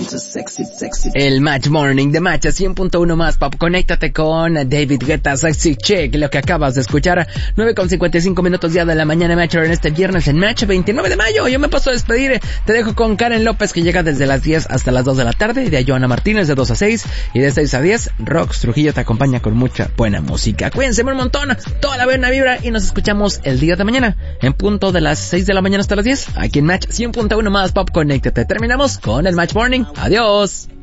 El Match Morning de Match 100.1 más pop. Conéctate con David Guetta, Sexy Chick, lo que acabas de escuchar. 9:55 minutos ya de la mañana, Match, en este viernes en Match 29 de mayo. Yo me paso a despedir. Te dejo con Karen López, que llega desde las 10 hasta las 2 de la tarde. Y de Joana Martínez de 2 a 6. Y de 6 a 10, Rox Trujillo te acompaña con mucha buena música. Cuídense un montón, toda la buena vibra. Y nos escuchamos el día de mañana en punto de las 6 de la mañana hasta las 10. Aquí en Match 100.1 más pop. Conéctate. Terminamos con el Match Morning. Adiós.